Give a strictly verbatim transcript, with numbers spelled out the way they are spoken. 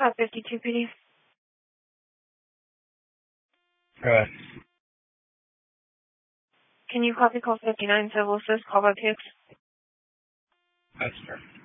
five fifty-two P D. Go ahead. Can you copy call fifty-nine Civil Assist, call by P X? That's fair.